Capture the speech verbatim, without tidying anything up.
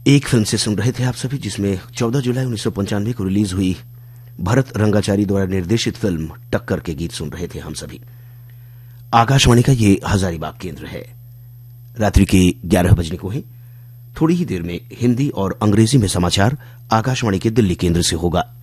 एक फिल्म से सुन रहे थे आप सभी, जिसमें चौदह जुलाई उन्नीस सौ पंचानवे को रिलीज हुई भरत रंगाचारी द्वारा निर्देशित फिल्म टक्कर के गीत सुन रहे थे हम सभी। आकाशवाणी का ये हजारीबाग केंद्र है। रात्रि के ग्यारह बजने को है। थोड़ी ही देर में हिंदी और अंग्रेजी में समाचार आकाशवाणी के दिल्ली केंद्र से होगा।